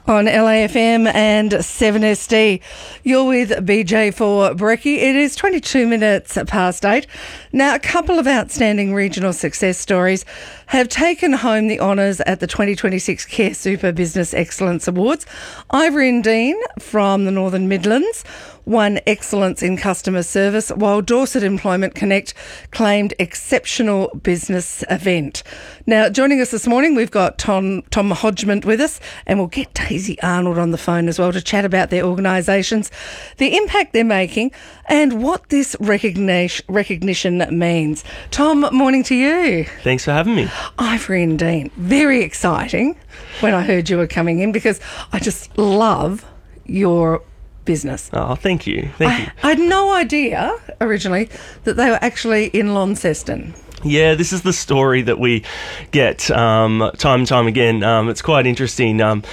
On LAFM and 7SD. You're with BJ for Brekkie. It is 22 minutes past 8. Now, a couple of outstanding regional success stories have taken home the honours at the 2026 Care Super Business Excellence Awards. Ivory and Dean from the Northern Midlands won Excellence in Customer Service, while Dorset Employment Connect claimed Exceptional Business Event. Now, joining us this morning, we've got Tom Hodgman with us, and we'll get Daisy Arnold on the phone as well to chat about their organisations, the impact they're making, and what this recognition means. Tom, morning to you. Thanks for having me. Ivory and Dean, very exciting when I heard you were coming in, because I just love your business. Oh, thank you. Thank you. I had no idea originally that they were actually in Launceston. Yeah, this is the story that we get time and time again. It's quite interesting.